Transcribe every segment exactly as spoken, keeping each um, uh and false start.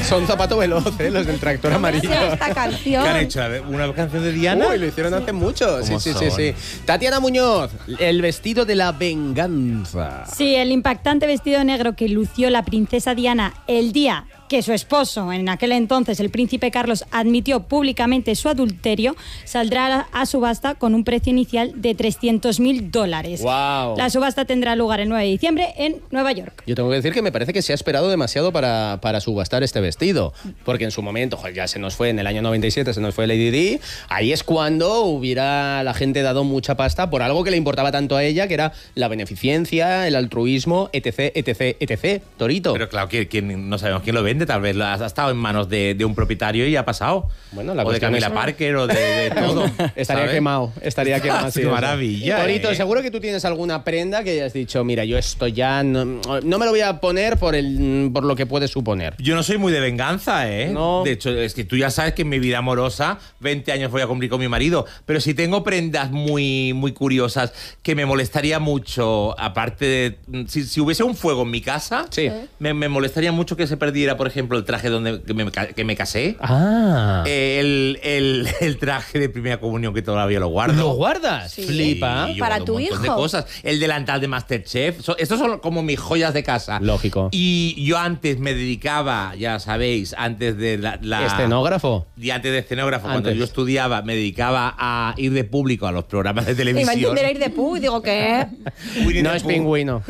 Son zapato veloz, ¿eh? Los del tractor amarillo. Esta canción. ¿Qué han hecho? ¿Una canción de Diana? Uy, lo hicieron hace mucho. Sí, sí, sí, son? sí. Tatiana Muñoz, el vestido de la venganza. Sí, el impactante vestido negro que lució la princesa Diana el día que su esposo, en aquel entonces el príncipe Carlos, admitió públicamente su adulterio, saldrá a subasta con un precio inicial de trescientos mil dólares. Wow. La subasta tendrá lugar el nueve de diciembre en Nueva York. Yo tengo que decir que me parece que se ha esperado demasiado para, para subastar este vestido, porque en su momento, joder, ya se nos fue en el año noventa y siete, se nos fue Lady Di, ahí es cuando hubiera la gente dado mucha pasta por algo que le importaba tanto a ella, que era la beneficencia, el altruismo, etc, etc, etc. Torito. Pero claro, que, que no sabemos quién lo vende, tal vez ha estado en manos de, de un propietario y ha pasado. Bueno, la o de Camila es... Parker o de, de todo. Estaría ¿sabes? quemado, estaría quemado. Qué maravilla. Torito, eh. seguro que tú tienes alguna prenda que hayas dicho, mira, yo esto ya no, no me lo voy a poner por, el, por lo que puede suponer. Yo no soy muy de venganza, ¿eh? No. De hecho, es que tú ya sabes que en mi vida amorosa, veinte años voy a cumplir con mi marido, pero si tengo prendas muy, muy curiosas que me molestaría mucho, aparte de... Si, si hubiese un fuego en mi casa, sí. me, me molestaría mucho que se perdiera, por ejemplo, el traje donde que me, que me casé. Ah. El, el, el traje de primera comunión que todavía lo guardo. ¿Lo guardas? Sí. Flipa. Y yo Para guardo tu un montón hijo. de cosas. El delantal de Masterchef. So, estos son como mis joyas de casa. Lógico. Y yo antes me dedicaba, ya sabéis, antes de la... la ¿Escenógrafo? Y antes de escenógrafo, Antes. cuando yo estudiaba, me dedicaba a ir de público a los programas de Y me televisión. entender a ir de pu y digo, ¿qué? Winnie No the es Pooh. pingüino.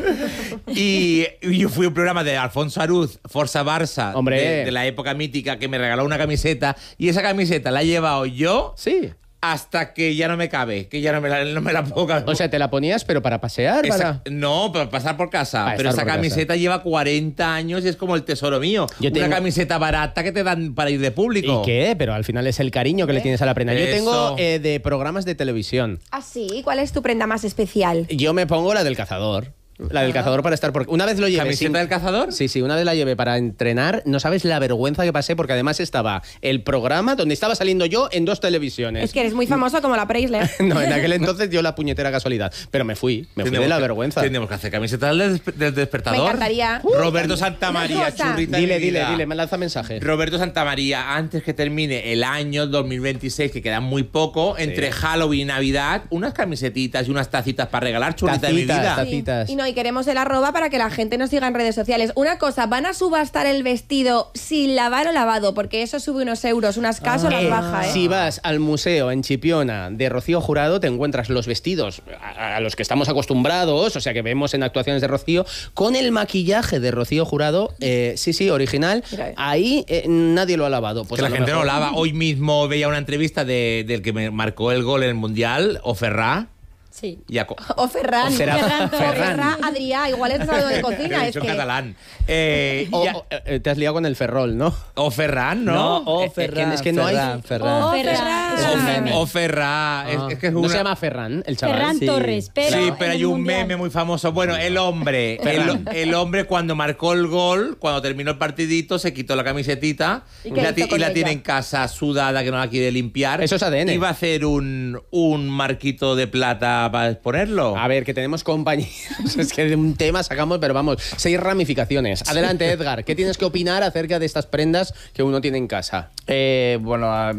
Y, y yo fui a un programa de Alfonso Arúz, Forza Barça, Hombre. de, de la época mítica, que me regaló una camiseta. Y esa camiseta la he llevado yo Sí. hasta que ya no me cabe, que ya no me la, no me la puedo caber. O sea, ¿te la ponías pero para pasear? Esa- Para... no, para pasar por casa. Para pero estar esa por camiseta lleva cuarenta años y es como el tesoro mío. Yo tengo- Una camiseta barata que te dan para ir de público. ¿Y qué? Pero al final es el cariño que le tienes a la prenda. Yo Eso. tengo eh, de programas de televisión. ¿Ah, sí? ¿Cuál es tu prenda más especial? Yo me pongo la del cazador. La del cazador para estar... Porque una vez lo llevé... ¿Camiseta sin- del cazador? Sí, sí, una vez la llevé para entrenar. No sabes la vergüenza que pasé porque además estaba el programa donde estaba saliendo yo en dos televisiones. Es que eres muy famoso como la Preisler. No, en aquel entonces dio la puñetera casualidad. Pero me fui, me fui de la que, vergüenza. Tendríamos que hacer camisetas del, despe- del despertador. Me encantaría. Roberto Santamaría, Una cosa. churrita de Dile, mi dile, vida. dile, me lanza mensaje. Roberto Santamaría, antes que termine el año dos mil veintiséis, que queda muy poco, entre Halloween y Navidad, unas camisetitas y unas tacitas para regalar, churrita de mi Tacitas, vida. tacitas. Tacitas. Y no, y queremos el arroba para que la gente nos siga en redes sociales. Una cosa, ¿van a subastar el vestido sin lavar o lavado? Porque eso sube unos euros, unas casas o las Eh, baja, ¿eh? Si vas al museo en Chipiona de Rocío Jurado, te encuentras los vestidos a, a los que estamos acostumbrados, o sea, que vemos en actuaciones de Rocío, con el maquillaje de Rocío Jurado, eh, sí, sí, original. Mira. Ahí eh, nadie lo ha lavado. Pues que la a lo gente mejor- no lava. Hoy mismo veía una entrevista de- del que me marcó el gol en el Mundial, Oferrá. Sí. Y a co- O Ferran. O Ferran. Ferran. Ferran. Ferran, Adrià, igual es algo de Lo cocina. he Es dicho que... en catalán. Eh, O- y a- o- eh, te has liado con el Ferrol, ¿no? o Ferran, ¿no? No, o Eh, eh, Ferran. es que no hay- Ferran, Ferran. Oh, Ferran. Ferran. Es un meme. O Ferrá. Es, Ah, es que es no una- se llama Ferran, el chaval. Ferran Sí. Torres, pero Sí, en pero el hay un Mundial. meme muy famoso. Bueno, el hombre, el, el hombre cuando marcó el gol, cuando terminó el partidito, se quitó la camisetita ¿Y y, qué la, hizo ti- y con la ella? tiene en casa sudada que no la quiere limpiar. Eso es A D N. Iba a hacer un, un marquito de plata para exponerlo. A ver, que tenemos compañeros. Es que de un tema sacamos, pero vamos, seis ramificaciones. Adelante, Edgar. ¿Qué tienes que opinar acerca de estas prendas que uno tiene en casa? Eh, bueno, ah,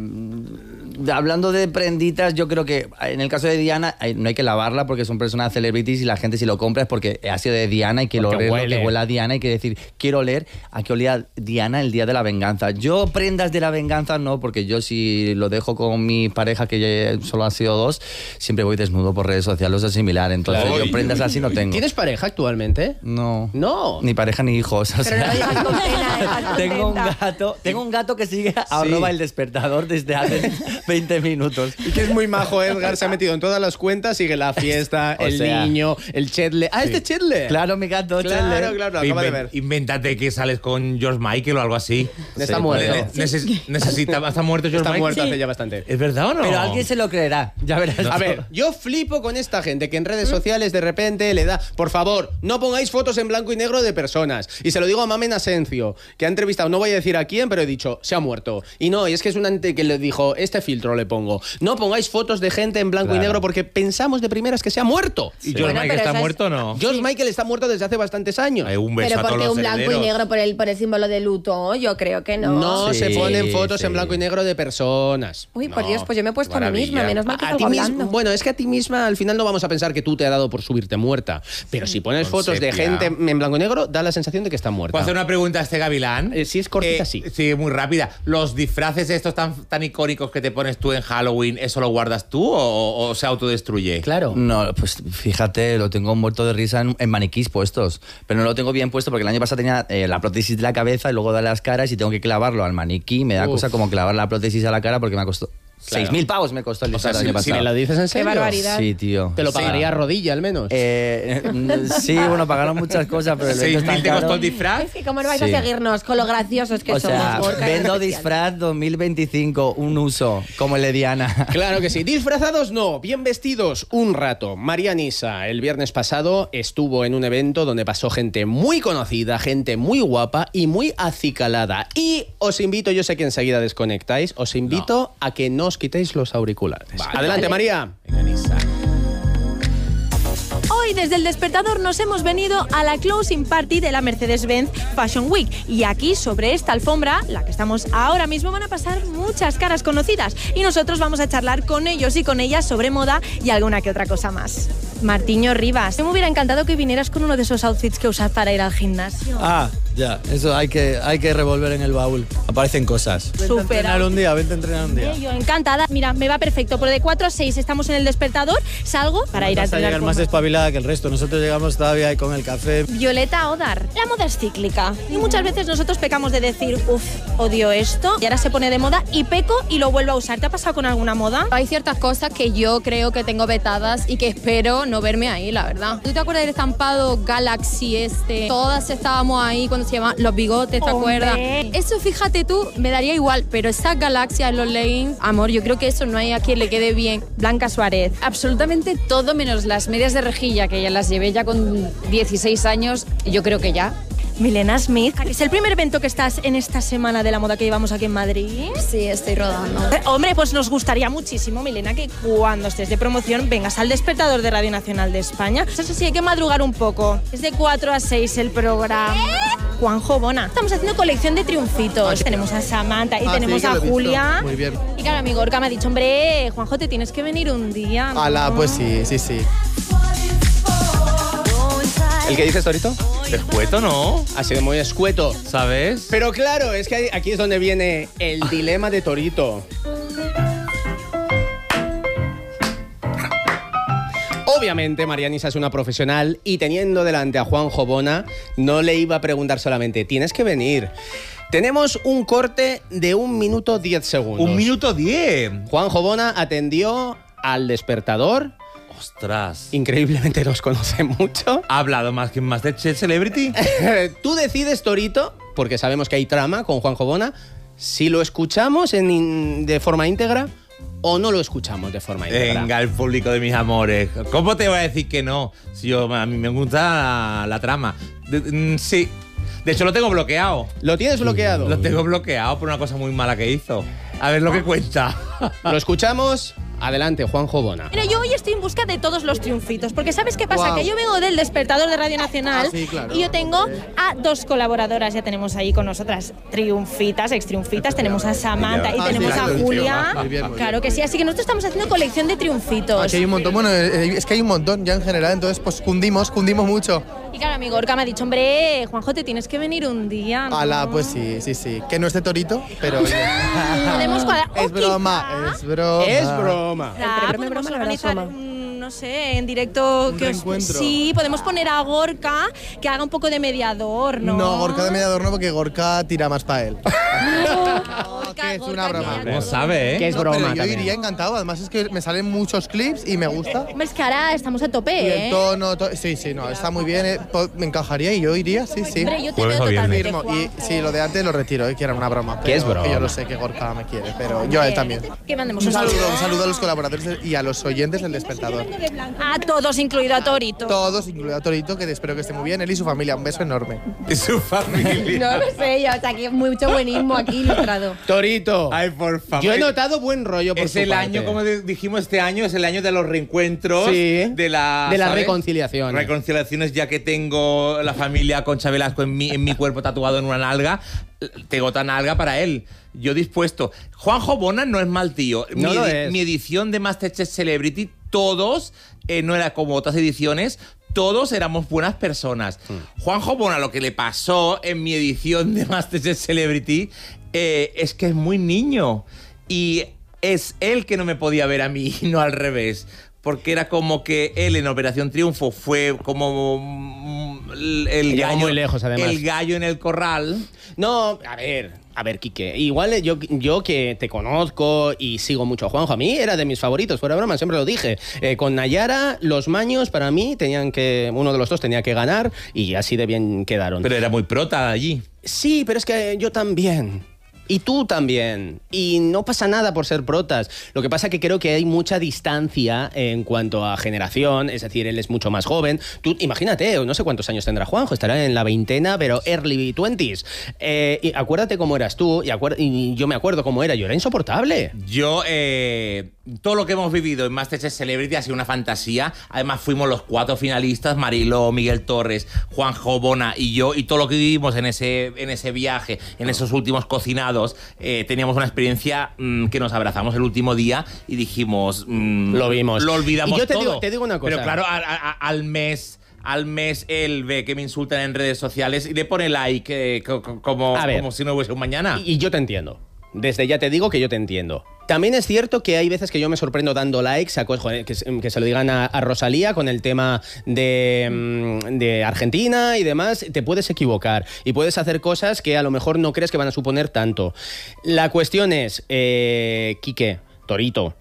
hablando de prenditas, yo creo que en el caso de Diana eh, no hay que lavarla porque son personas celebrities y la gente si lo compra es porque ha sido de Diana y que Porque lo huele. que huele a Diana y que decir, quiero oler a que olía Diana el día de la venganza. Yo prendas de la venganza no, porque yo si lo dejo con mi pareja, que ya solo han sido dos, siempre voy desnudo por redes sociales o similar. Entonces Claro. yo prendas así no tengo. ¿Tienes pareja actualmente? No. No. Ni pareja ni hijos. o Pero sea. no digas con pena, digas Tengo un contenta. gato, tengo un gato que sigue a arroba el despertador desde hace veinte minutos. Y que es muy majo, Edgar. Se ha metido en todas las cuentas. Sigue la fiesta, O el sea, niño, el Chetle. ¡Ah, este Chetle! Claro, mi gato, Claro, Chandler. claro, acaba de Inven- ver. Invéntate que sales con George Michael o algo así. Está Sí, muerto. Ne- neces- necesita, ¿Está muerto George Está Michael? muerto Sí. hace ya bastante. ¿Es verdad o no? Pero alguien se lo creerá, ya verás. A tú. ver, yo flipo con esta gente que en redes sociales de repente le da, por favor, no pongáis fotos en blanco y negro de personas. Y se lo digo a Mamen Asencio, que ha entrevistado, no voy a decir a quién, pero he dicho, se ha muerto. Y no, y es que es un ante que le dijo, este filtro filtro le pongo. No pongáis fotos de gente en blanco Claro. y negro porque pensamos de primeras que se ha muerto. ¿Y George Bueno, Michael pero está eso es- muerto o no? George Michael está muerto desde hace bastantes años. Ay, un beso Pero a todos porque los un blanco herederos. y negro por el, por el símbolo de luto, yo creo que no. No Sí, se ponen fotos sí. en blanco y negro de personas. Uy, por No. Dios, pues yo me he puesto a mí maravilla. misma, menos mal que A salgo ti mismo, hablando. bueno, es que a ti misma al final no vamos a pensar que tú te ha dado por subirte muerta. Pero si pones Con fotos de sepia. gente en blanco y negro, da la sensación de que está muerta. ¿Puedo hacer una pregunta a este gavilán? Eh, si es cortita, Eh, sí. Sí, muy rápida. ¿Los disfraces estos tan, tan icónicos que te pones tú en Halloween, eso lo guardas tú o, o se autodestruye? Claro. No, pues fíjate, lo tengo muerto de risa en, en maniquís puestos. Pero no lo tengo bien puesto porque el año pasado tenía eh, la prótesis de la cabeza y luego de las caras y tengo que clavarlo al maniquí. Me da Uf. cosa como clavar la prótesis a la cara porque me ha costado... Claro. seis mil pavos me costó el O sea, disfraz el si- año si Si pasado. me lo dices en serio. barbaridad. Sí, tío. Te lo Sí. pagaría a rodilla al menos. Eh, sí, bueno, pagaron muchas cosas, pero el evento ¿seis es tan mil te costó caro. el disfraz? Es que cómo no vais Sí. a seguirnos con lo graciosos que O somos, sea, Gorka, vendo especial. disfraz dos mil veinticinco, un uso, como el de Diana. Claro que sí. Disfrazados no, bien vestidos un rato. María Nisa el viernes pasado estuvo en un evento donde pasó gente muy conocida, gente muy guapa y muy acicalada. Y os invito, yo sé que enseguida desconectáis, os invito a que no os quitéis los auriculares. Vale. Adelante, María. Venga, Nisa. Hoy desde el despertador nos hemos venido a la closing party de la Mercedes-Benz Fashion Week y aquí sobre esta alfombra, la que estamos ahora mismo, van a pasar muchas caras conocidas y nosotros vamos a charlar con ellos y con ellas sobre moda y alguna que otra cosa más. Martiño Rivas, me hubiera encantado que vinieras con uno de esos outfits que usas para ir al gimnasio. Ah, ya, eso hay que, hay que revolver en el baúl. Aparecen cosas. Vente a Súper. entrenar un día, vente a entrenar un día. Eh, Yo encantada. Mira, me va perfecto. Por de cuatro a seis estamos en el despertador, salgo para ir a Vas a entrenar llegar con más Mar- espabilada que el resto. Nosotros llegamos todavía ahí con el café. Violeta Odar. La moda es cíclica y muchas veces nosotros pecamos de decir, uff, odio esto y ahora se pone de moda y peco y lo vuelvo a usar. ¿Te ha pasado con alguna moda? Hay ciertas cosas que yo creo que tengo vetadas y que espero no verme ahí, la verdad. ¿Tú te acuerdas del estampado Galaxy este? Todas estábamos ahí cuando se llamaban los bigotes, ¿te Hombre. acuerdas? Eso, fíjate tú, me daría igual, pero esas galaxias, los leggings, amor, yo creo que eso no hay a quien le quede bien. Blanca Suárez. Absolutamente todo menos las medias de rejilla, que ya las llevé ya con dieciséis años, yo creo que ya. Milena Smith, que es el primer evento que estás en esta semana de la moda que llevamos aquí en Madrid. Sí, estoy rodando. Eh, Hombre, pues nos gustaría muchísimo, Milena, que cuando estés de promoción vengas al despertador de Radio Nacional de España. Eso sí, hay que madrugar un poco. Es de cuatro a seis el programa. Juanjo Bona. Estamos haciendo colección de triunfitos. Tenemos a Samantha y Ah, tenemos sí, que a lo he visto. Julia. Muy bien. Y claro, mi Gorka me ha dicho, hombre, Juanjo, te tienes que venir un día. ¿no? Ala, pues sí, sí, sí. ¿El que dices, Torito? Escueto, ¿no? Ha sido muy escueto. ¿Sabes? Pero claro, es que ahí- aquí es donde viene el dilema de Torito. Obviamente, Marianisa es una profesional y teniendo delante a Juanjo Bona, no le iba a preguntar solamente, tienes que venir. Tenemos un corte de un minuto diez segundos. Un minuto diez. Juanjo Bona atendió al despertador. Ostras. Increíblemente nos conoce mucho. ¿Ha hablado más que en Masterchef Celebrity? Tú decides, Torito, porque sabemos que hay trama con Juanjo Bona, si lo escuchamos en in- de forma íntegra o no lo escuchamos de forma íntegra. Venga, el público de mis amores. ¿Cómo te voy a decir que no? Si yo, a mí me gusta la, la trama. De- mm, sí. De hecho, lo tengo bloqueado. ¿Lo tienes bloqueado? Lo tengo bloqueado por una cosa muy mala que hizo. A ver lo que cuenta. Lo escuchamos. Adelante, Juanjo Bona. Mira, yo hoy estoy en busca de todos los triunfitos, porque ¿sabes qué pasa? Guau. Que yo vengo del despertador de Radio Nacional Ah, sí, claro. y yo tengo a dos colaboradoras, ya tenemos ahí con nosotras triunfitas, ex triunfitas, tenemos a Samantha y Ah, tenemos sí, a claro, Julia. muy bien, muy Claro que sí, así que nosotros estamos haciendo colección de triunfitos. Aquí hay un montón. Bueno, eh, es que hay un montón ya en general, entonces pues cundimos, cundimos mucho. Y claro, mi Gorka me ha dicho, hombre, Juanjo, te tienes que venir un día, ¿no? Ala, pues sí, sí, sí. Que no esté Torito, pero oye. Podemos cuadrar. O Es broma, quizá- es broma. Es broma. Quizá Entre broma y podemos broma, la verdad, organizar soma. un, no sé, en directo. Un que os- reencuentro. sí, podemos poner a Gorka que haga un poco de mediador, ¿no? No, Gorka de mediador no, porque Gorka tira más para él. Gorka, que es Gorka, una broma. que ya- ¿Cómo sabe, eh? Que es No, broma pero yo también. iría encantado. Además es que me salen muchos clips y me gusta. Hombre, es que ahora estamos a tope, Y ¿eh? el tono, to- sí, sí, no, está muy bien. eh, po- me encajaría y yo iría, sí, sí. Hombre, yo te Jueves veo o viernes. totalmente, Firmo. Y Juanjo. sí, lo de antes lo retiro, eh, que era una broma. Que es pero broma. Yo lo sé que Gorka me quiere, pero yo a él también. Que mandemos Un saludo, un saludo a los colaboradores y a los oyentes del Despertador. A todos, incluido a Torito. Todos, incluido a Torito, que espero que esté muy bien. Él y su familia, un beso enorme. Y su familia. No lo sé yo, o sea, que mucho buenismo aquí ilustrado. Torito. rollito. Ay, por favor. Yo he notado buen rollo por Es su el parte. año, como de- dijimos este año, es el año de los reencuentros, Sí. de la, De las ¿sabes? reconciliaciones. Reconciliaciones, ya que tengo la familia Concha Velasco en mi, en mi cuerpo tatuado en una nalga, tengo otra nalga para él. Yo dispuesto. Juanjo Bona no es mal tío. No mi, lo edi- es. mi edición de Masterchef Celebrity, todos, eh, no era como otras ediciones, todos éramos buenas personas. Mm. Juanjo Bona, lo que le pasó en mi edición de Masterchef Celebrity eh, es que es muy niño. Y es él que no me podía ver a mí, no al revés. Porque era como que él en Operación Triunfo fue como mm, el, el Llegó gallo, muy lejos, además. el gallo en el corral. No, a ver, a ver, Quique. Igual yo, yo que te conozco y sigo mucho a Juanjo, a mí era de mis favoritos, fuera broma, siempre lo dije. Eh, con Nayara, los maños para mí tenían que, uno de los dos tenía que ganar y así de bien quedaron. Pero era muy prota allí. Sí, pero es que yo también. Y tú también. Y no pasa nada por ser protas. Lo que pasa que creo que hay mucha distancia en cuanto a generación. Es decir, él es mucho más joven. Tú, imagínate, no sé cuántos años tendrá Juanjo. Estará en la veintena, pero early twenties. Eh, y acuérdate cómo eras tú. Y, acuer- y yo me acuerdo cómo era. Yo era insoportable. Yo, eh, todo lo que hemos vivido en Masterchef Celebrity ha sido una fantasía. Además, fuimos los cuatro finalistas, Mariló, Miguel Torres, Juanjo Bona y yo. Y todo lo que vivimos en ese, en ese viaje, en esos últimos cocinados, eh, teníamos una experiencia mmm, que nos abrazamos el último día y dijimos... mmm, Lo vimos. Lo olvidamos Y yo te todo. digo- te digo una cosa. Pero claro, a- a- al mes... Al mes él ve que me insultan en redes sociales y le pone like eh, co- co- como, A ver. como si no hubiese un mañana. Y, y yo te entiendo. Desde ya te digo que yo te entiendo. También es cierto que hay veces que yo me sorprendo dando likes, a, joder, que, se- que se lo digan a, a Rosalía con el tema de, mm, de Argentina y demás. Te puedes equivocar y puedes hacer cosas que a lo mejor no crees que van a suponer tanto. La cuestión es, eh, Quique, Torito,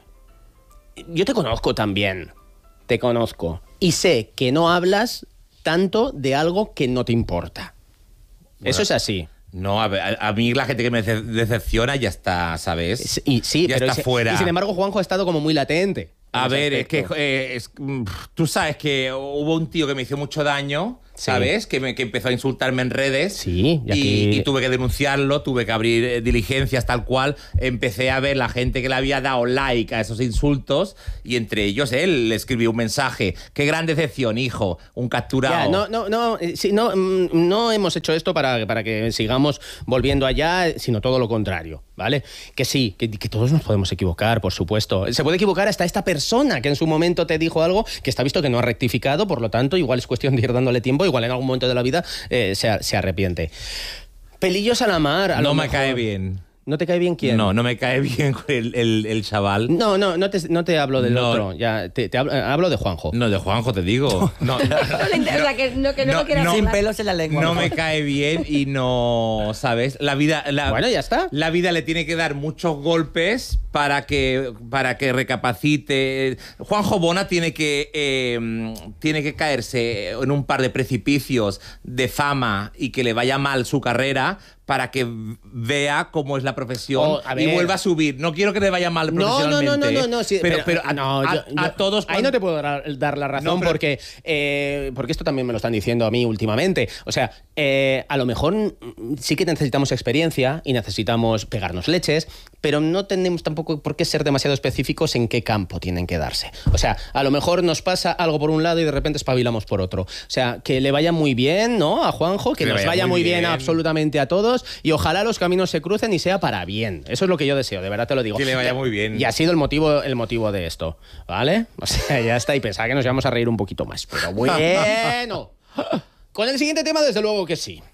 yo te conozco también. Te conozco. Y sé que no hablas tanto de algo que no te importa. Bueno. Eso es así. No, a, ver, a- a mí la gente que me dece- decepciona ya está, ¿sabes? Sí, y, sí, ya pero está y, fuera. Y sin embargo, Juanjo ha estado como muy latente. en A ese ver, es que aspecto. eh, es- mm, tú sabes que hubo un tío que me hizo mucho daño, Sí. ¿sabes? Que, me, que empezó a insultarme en redes. Sí, y y, aquí- y tuve que denunciarlo, tuve que abrir eh, diligencias tal cual. Empecé a ver la gente que le había dado like a esos insultos y entre ellos él le escribió un mensaje. Qué gran decepción, hijo, un capturado. Ya, no, no, no, eh, sí, no, mm, no hemos hecho esto para, para que sigamos volviendo allá, sino todo lo contrario, ¿vale? Que sí, que, que todos nos podemos equivocar, por supuesto. Se puede equivocar hasta esta persona que en su momento te dijo algo que está visto que no ha rectificado, por lo tanto, igual es cuestión de ir dándole tiempo, igual en algún momento de la vida eh, se, se arrepiente. Pelillos a la mar, a No lo me mejor. cae bien. ¿No te cae bien quién? No, no me cae bien el, el, el chaval. No, no, no te, no te hablo del No. otro, ya, te, te hablo, hablo de Juanjo. No, de Juanjo te digo. No, no, No le interesa, que no, que no, no, lo quiera no. Sin hablar. pelos en la lengua. no mejor. me cae bien y no, ¿sabes? La vida... La, Bueno, ya está. La vida le tiene que dar muchos golpes para que, para que recapacite. Juanjo Bona tiene que, eh, tiene que caerse en un par de precipicios de fama y que le vaya mal su carrera para que vea cómo es la profesión Oh, a y ver. vuelva a subir. No quiero que le vaya mal No, no, profesionalmente. no, no, no, no, sí, pero, pero a, no, a- yo- a yo- todos... Ahí cuando- no te puedo dar, dar la razón No, pero- porque, eh, porque esto también me lo están diciendo a mí últimamente. O sea, eh, a lo mejor mm, sí que necesitamos experiencia y necesitamos pegarnos leches, pero no tenemos tampoco por qué ser demasiado específicos en qué campo tienen que darse. O sea, a lo mejor nos pasa algo por un lado y de repente espabilamos por otro. O sea, que le vaya muy bien, ¿no? A Juanjo, que, Que le nos vaya vaya muy muy bien, bien. absolutamente a todos y ojalá los caminos se crucen y sea para bien. Eso es lo que yo deseo, de verdad te lo digo. Que le vaya muy bien. Y ha sido el motivo, el motivo de esto, ¿vale? O sea, ya está. Y pensaba que nos íbamos a reír un poquito más. Pero bueno. Con el siguiente tema, desde luego que sí.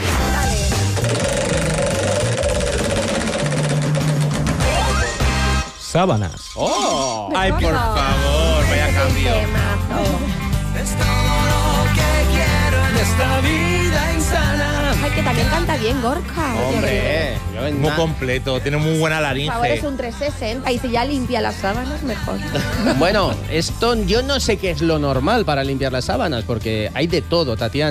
Sábanas. ¡Oh! Ay, por favor, vaya cambio. Ay, que también canta bien Gorka. Hombre, yo en Muy na- completo, tiene muy buena Por favor, laringe. es un trescientos sesenta y si ya limpia las sábanas, mejor. Bueno, esto yo no sé qué es lo normal para limpiar las sábanas, porque hay de todo, Tatiana.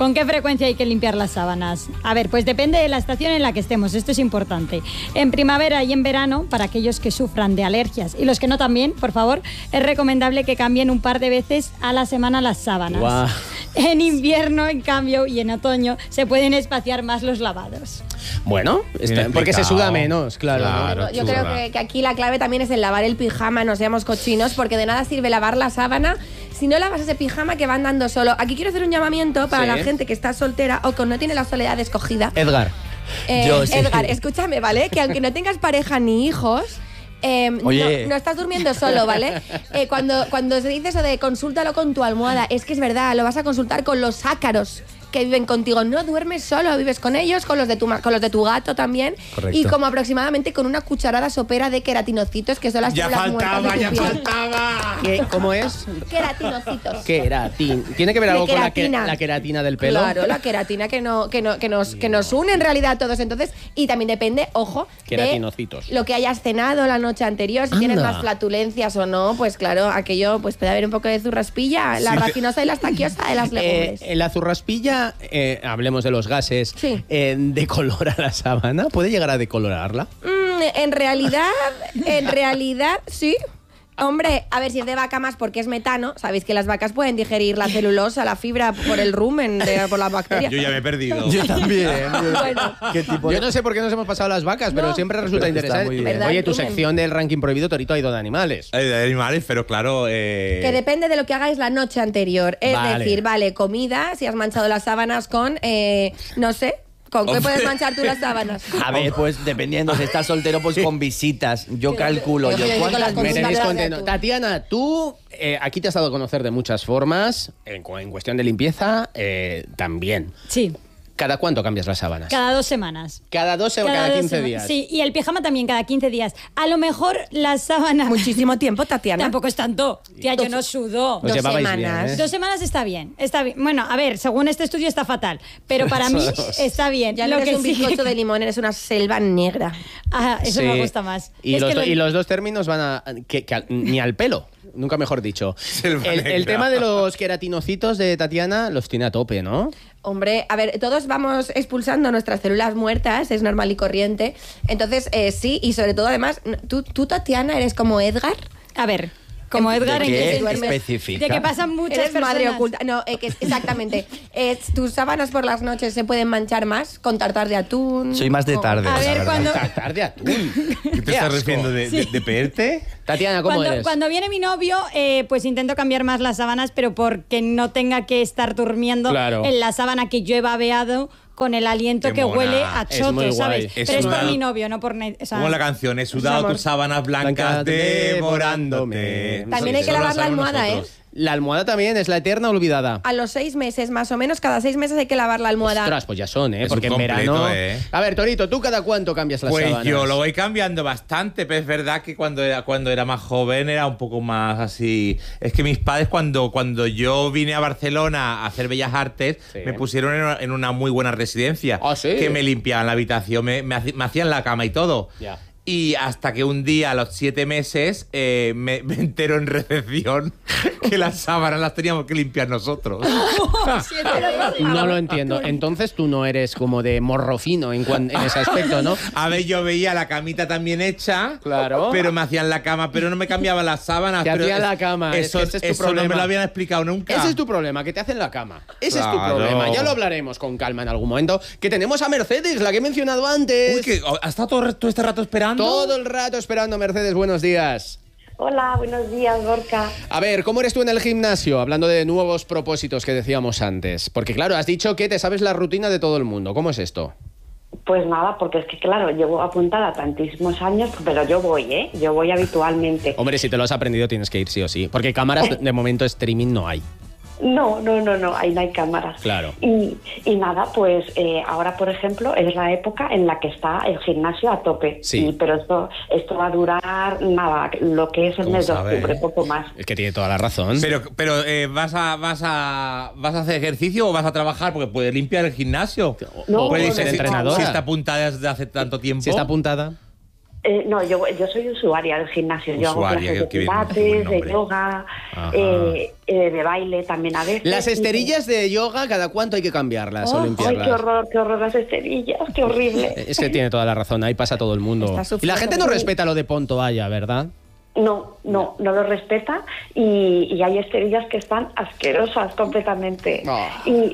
¿Con qué frecuencia hay que limpiar las sábanas? A ver, pues depende de la estación en la que estemos, esto es importante. En primavera y en verano, para aquellos que sufran de alergias y los que no también, por favor, es recomendable que cambien un par de veces a la semana las sábanas. Guau. En invierno, en cambio, y en otoño, se pueden espaciar más los lavados. Bueno, está, porque se suda menos, claro. Claro, Yo churra. creo que, que aquí la clave también es el lavar el pijama, no seamos cochinos, porque de nada sirve lavar la sábana si no lavas ese pijama que va andando solo. Aquí quiero hacer un llamamiento para Sí. la gente que está soltera o que no tiene la soledad escogida. Edgar. Eh, Yo sí. Edgar, escúchame, ¿vale? Que aunque no tengas pareja ni hijos, eh, Oye. no, no estás durmiendo solo, ¿vale? Eh, cuando, cuando se dice eso de consúltalo con tu almohada, es que es verdad, lo vas a consultar con los ácaros que viven contigo. No duermes solo, vives con ellos, con los de tu, ma- con los de tu gato también. Correcto. Y como aproximadamente con una cucharada sopera de queratinocitos, que son las Ya células muertas faltaba, de tu ya piel. faltaba. ¿Qué, ¿Cómo es? Queratinocitos. Queratin. ¿Tiene que ver De algo con la, que- queratina. la queratina del pelo? Claro, la queratina que, no, que, no, que, nos, que nos une en realidad a todos. Entonces, y también depende, ojo, Queratinocitos. de lo que hayas cenado la noche anterior. Si tienes Anda. más flatulencias o no, pues claro, aquello pues puede haber un poco de zurraspilla, la Sí, te- racinosa y la estaquiosa de las Eh, legumbres. en la zurraspilla, eh, hablemos de los gases, Sí. eh, ¿decolora la sábana? ¿Puede llegar a decolorarla? Mm, en realidad, en realidad, sí. Hombre, a ver si es de vaca más porque es metano. Sabéis que las vacas pueden digerir la celulosa, la fibra por el rumen, de- por las bacterias. Yo ya me he perdido. Yo también. Bueno. ¿Qué tipo Yo de- no sé por qué nos hemos pasado las vacas, pero No. siempre resulta Pero está interesante. muy bien. ¿Verdad? Oye, tu Rumen. sección del ranking prohibido, Torito, ha ido de animales. Eh, de animales, pero claro. Eh... Que depende de lo que hagáis la noche anterior. Es Vale. decir, vale, comida, si has manchado las sábanas con, eh, no sé, ¿con qué Hombre. puedes manchar tú las sábanas? A ver, pues dependiendo, si estás soltero, pues con visitas. Yo calculo, yo yo digo cuántas las Me Con tenéis sus contento. tú. Tatiana, tú eh, aquí te has dado a conocer de muchas formas. En, cu- en cuestión de limpieza, eh, también. Sí, ¿Cada cuánto cambias las sábanas? cada dos semanas. Cada doce o cada, dos quince sema- días. Sí, y el pijama también cada quince días. A lo mejor las sábanas... Muchísimo tiempo, Tatiana. Tampoco es tanto. Tía, yo no sudo. Os Dos llevabais semanas. bien, ¿eh? Dos semanas está bien, está bien. Bueno, a ver, según este estudio está fatal, pero para mí está bien. Ya no Lo eres que un sí- bizcocho de limón, eres una selva negra. Ah, eso Sí. me gusta más. Y, Es los, que do- lo- y los dos términos van a... Que, que al- ni al pelo, nunca mejor dicho. Selva El, el negra. tema de los queratinocitos de Tatiana los tiene a tope, ¿no? Hombre, a ver, todos vamos expulsando nuestras células muertas, es normal y corriente. Entonces, eh, sí, y sobre todo, además, ¿tú, tú, Tatiana, eres como Edgar? A ver, como Edgar ¿De en qué que duermes? especifica? de que pasan muchas Eres personas. madre oculta. No, eh, que es- exactamente. Eh, tus sábanas por las noches se pueden manchar más con tartar de atún. Soy más de o- tarde. A la ver, verdad. cuando, Tartar de atún. ¿Qué te estás refiriendo? ¿De, de, de peerte? Tatiana, ¿cómo cuando, eres? cuando viene mi novio, eh, pues intento cambiar más las sábanas, pero porque no tenga que estar durmiendo Claro. en la sábana que yo he babeado con el aliento Qué que mona. huele a Es choto, muy guay. ¿sabes? Es Pero es una- por mi novio, no por... ne- o sea, Como la canción, he sudado amor. tus sábanas blancas Blancas devorándote. devorándote. También hay que Solo lavar la sabemos almohada, ¿eh? nosotros. La almohada también es la eterna olvidada. A los seis meses, más o menos, cada seis meses hay que lavar la almohada. Ostras, pues ya son, ¿eh? Es Porque en un completo, verano... ¿eh? A ver, Torito, ¿tú cada cuánto cambias las Pues sábanas? yo lo voy cambiando bastante, pero es verdad que cuando era, cuando era más joven era un poco más así. Es que mis padres, cuando, cuando yo vine a Barcelona a hacer Bellas Artes, Sí. me pusieron en una, en una muy buena residencia. ¿Ah, sí? Que me limpiaban la habitación, me, me haci- me hacían la cama y todo. Ya. Y hasta que un día, a los siete meses, eh, me, me entero en recepción que las sábanas las teníamos que limpiar nosotros. No lo entiendo. Entonces tú no eres como de morro fino en, cuan- en ese aspecto, ¿no? A ver, yo veía la camita también hecha, Claro. pero me hacían la cama, pero no me cambiaban las sábanas. Te pero hacían es- la cama, es Eso, que ese es tu eso no problema. me lo habían explicado nunca. Ese es tu problema, que te hacen la cama. Ese es tu Claro. problema. Ya lo hablaremos con calma en algún momento. Que tenemos a Mercedes, la que he mencionado antes. Uy, que ¿has estado todo, todo este rato esperando? Todo el rato esperando, Mercedes. Buenos días. Hola, buenos días, Gorka. A ver, ¿cómo eres tú en el gimnasio? Hablando de nuevos propósitos que decíamos antes. Porque claro, has dicho que te sabes la rutina de todo el mundo. ¿Cómo es esto? Pues nada, porque es que claro, llevo apuntada tantísimos años, pero yo voy, ¿eh? Yo voy habitualmente. Hombre, si te lo has aprendido tienes que ir sí o sí. Porque cámaras de- de momento streaming no hay. No, no, no, no, ahí no hay cámaras. Claro. Y, y nada, pues eh, ahora, por ejemplo, es la época en la que está el gimnasio a tope. Sí. Y, pero esto, esto va a durar, nada, lo que es el ¿Cómo mes de sabe, octubre, eh? poco más. Es que tiene toda la razón. Pero, pero eh, ¿vas, a, vas, a, ¿vas a hacer ejercicio o vas a trabajar? Porque puedes limpiar el gimnasio. No, Puedes no, ser no, entrenadora. no. Si está apuntada desde hace tanto tiempo. Si está apuntada. Eh, no, yo, yo soy usuaria del gimnasio. Yo hago Usuaria, clases de qué bien, qué buen pilates, de nombre. yoga, Ajá. eh, eh, de baile también a veces. Las esterillas de yoga, ¿cada cuánto hay que cambiarlas o Oh, ay, limpiarlas? qué horror, qué horror las esterillas, qué horrible. Es que tiene toda la razón, ahí pasa todo el mundo. Está Y la sufriendo. gente no respeta lo de pon toalla, ¿verdad? No, no, no lo respeta y, y hay esterillas que están asquerosas completamente. Oh. Y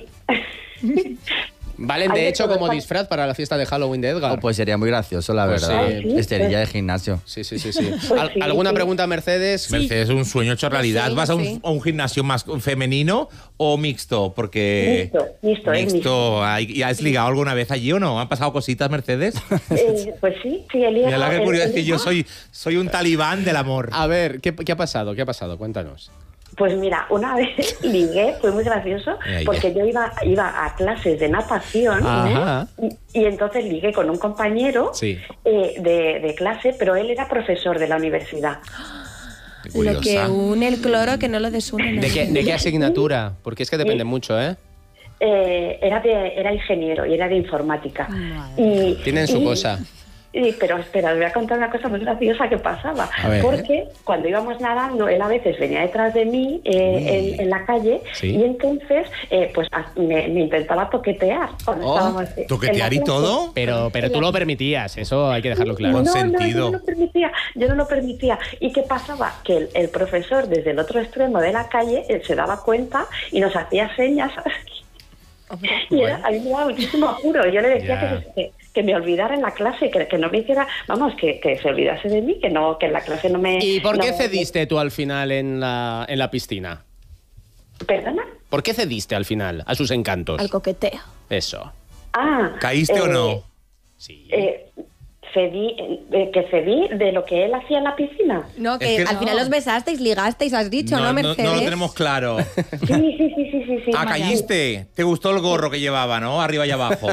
Valen Hay de de hecho todo, como está- disfraz para la fiesta de Halloween de Edgar. Oh, pues sería muy gracioso, la Pues verdad. sí. ¿Sí? Esterilla de gimnasio. Sí, sí, sí, sí. Pues Al- sí, ¿Alguna sí. pregunta, Mercedes? Mercedes, un sueño hecho realidad. Sí, ¿Vas a un, sí. a un gimnasio más femenino o mixto? Porque... Mixto, mixto, es mixto. Ay, ¿y has ligado alguna vez allí o no? ¿Han pasado cositas, Mercedes? eh, pues sí, sí, el Mira la que el- curiosidad, el- que yo soy, soy un talibán del amor. A ver, ¿qué, qué ha pasado? ¿Qué ha pasado? Cuéntanos. Pues mira, una vez ligué, fue muy gracioso, Ahí, porque yo iba, iba a clases de natación Ajá. y, y entonces ligué con un compañero Sí. eh, de, de clase, pero él era profesor de la universidad. Qué Lo curiosa. que une el cloro que no lo desune. ¿De qué, de qué asignatura? Porque es que depende mucho, ¿eh? Eh, era, de, era ingeniero y era de informática. Y, Tienen su y- cosa. y- pero espera, os voy a contar una cosa muy graciosa que pasaba. A ver. Porque cuando íbamos nadando, él a veces venía detrás de mí eh, en, en la calle Sí. y entonces eh, pues a- me, me intentaba toquetear. Cuando Oh, estábamos en la ¿Toquetear y clase. todo? Pero, pero tú lo permitías, eso hay que dejarlo claro. No, no, Consentido. yo no lo permitía, yo no lo permitía. ¿Y qué pasaba? Que el, el profesor desde el otro extremo de la calle él se daba cuenta y nos hacía señas. Y era, a mí me daba muchísimo apuro. Yo le decía Ya. que, se- que, que me olvidara en la clase, que, que no me hiciera, vamos, que, que se olvidase de mí, que no, que en la clase no me... ¿Y por qué no- cediste tú al final en la, en la piscina? ¿Perdona? ¿Por qué cediste al final a sus encantos? Al coqueteo. Eso. Ah. ¿Caíste o eh, no? Sí. Eh, cedí, eh, que cedí de lo que él hacía en la piscina. No, que, Es que al no. final los besasteis, ligasteis, has dicho, ¿no, no, Mercedes? no lo tenemos claro. Sí, sí, sí, sí, sí. sí. Ah, caíste. ¿Te gustó el gorro que llevaba, no? Arriba y abajo.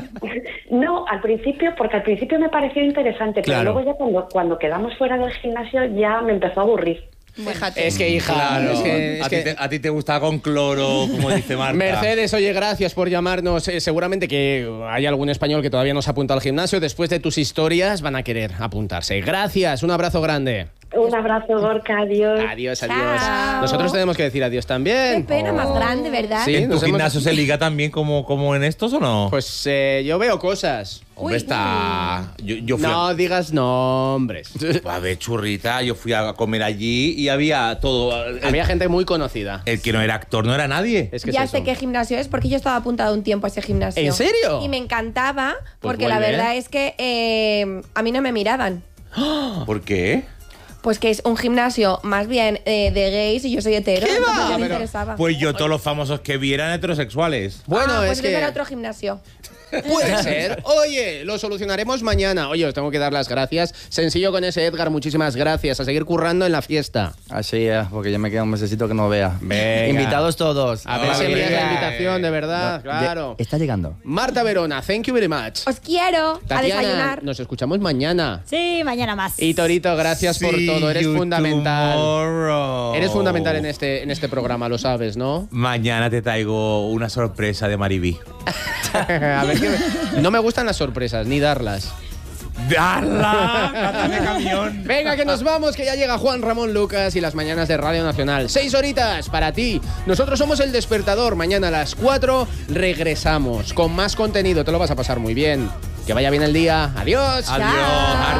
No, al principio, porque al principio me pareció interesante, pero Claro. luego ya cuando, cuando quedamos fuera del gimnasio ya me empezó a aburrir. Fíjate. Es que, hija, Claro. es que- es a, que- ti te, a ti te gustaba con cloro, como dice Marta. Mercedes, oye, gracias por llamarnos. Eh, seguramente que hay algún español que todavía no se ha apuntado al gimnasio. Después de tus historias van a querer apuntarse. Gracias, un abrazo grande. Un abrazo, Gorka, adiós. Adiós, adiós. Chao. Nosotros tenemos que decir adiós Qué también. pena más grande, ¿verdad? Sí. ¿En tu nos hemos- gimnasio se liga también como, como en estos o no? Pues eh, yo veo cosas. Hombre, Uy. está... Yo, yo fui No digas nombres. a... a ver, churrita, yo fui a comer allí y había todo... El, Había gente muy conocida. el que no era actor no era nadie. Es que Ya es sé eso. qué gimnasio es porque yo estaba apuntado un tiempo a ese gimnasio. ¿En serio? Y me encantaba Pues porque la vuelve, verdad ¿eh? es que eh, a mí no me miraban. ¿Por qué? Pues que es un gimnasio más bien eh, de gays y yo soy hetero. ¿Qué entonces va? no me Pero- interesaba. Pues yo todos los famosos que vi eran heterosexuales. Bueno, Ah, pues es entonces que... era otro gimnasio. Puede ser. Oye, lo solucionaremos mañana. Oye, os tengo que dar las gracias. Sencillo con ese, Edgar. Muchísimas gracias. A seguir currando en la fiesta. Así es, porque ya me queda un mesecito que no vea. Venga. Invitados todos. A ver si Venga. envías la invitación, de verdad. No, Claro. ya- está llegando. Marta Verona, thank you very much. Os quiero a Tatiana, desayunar. nos escuchamos mañana. Sí, mañana más. Y Torito, gracias por See todo. Eres you fundamental. tomorrow. Eres fundamental en este, en este programa, lo sabes, ¿no? Mañana te traigo una sorpresa de Maribí. A ver, que me- no me gustan las sorpresas, ni darlas. ¡Darla! ¡Cata de camión! Venga, que nos vamos, que ya llega Juan Ramón Lucas y las mañanas de Radio Nacional. Seis horitas para ti. Nosotros somos El Despertador. Mañana a las cuatro regresamos con más contenido. Te lo vas a pasar muy bien. Que vaya bien el día. Adiós. Adiós.